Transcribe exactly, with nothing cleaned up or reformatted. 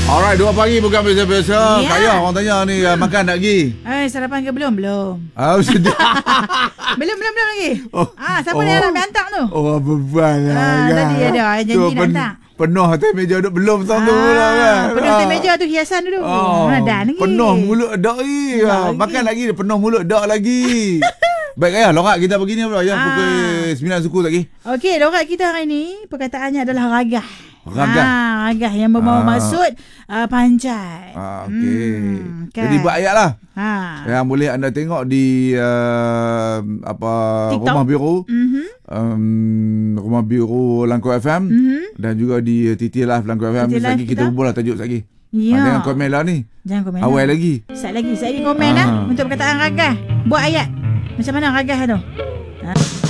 Alright, dua pagi bukan biasa-biasa. Ya. Kaya orang tanya ni hmm. makan tak lagi? Eh, sarapan ke belum? Belum. Ah, sudah. belum, belum, belum lagi. Oh. Ah, siapa Oh. yang nak hantar tu? Oh, beban lah. Ah, kan. tadi ada janji Tu nak pen- hantar. Penuh atas meja duduk belum tang tu Ah, pula kan. penuh atas Ah. meja tu hiasan dulu. Oh, Ah, dah lagi. penuh mulut dak lagi. Dak Ah, lagi. Makan lagi penuh mulut dak lagi. Baik ayah, lorak kita begini pula ya Ah. pukul sembilan suku lagi. Okey, lorak kita hari ni perkataannya adalah ragah. Ragah. Ah, ragah yang bermaksud Ah. maksud uh, panjat. Ah, okey. Hmm, kan? Jadi buat ayat lah. Ha. Yang boleh anda tengok di uh, apa TikTok. Rumah Biru, Mhm. um, Rumah Biru Langkau F M Mhm. dan juga di T T Live Langkau F M. T T Live Lagi kita kita. berbual lah tajuk lagi. Ya. Ah, jangan komen lah ni. Jangan komen. Awal lah. lagi. Sat lagi, sat lagi komen Ah. lah untuk perkataan ragah. Buat ayat. Macam mana ragah tu? Ha.